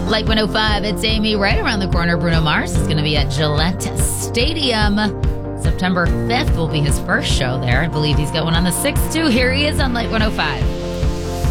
Light 105, it's Amy. Right around the corner, Bruno Mars is going to be at Gillette Stadium. September 5th will be his first show there. I believe he's got one on the 6th, too. Here he is on Light 105.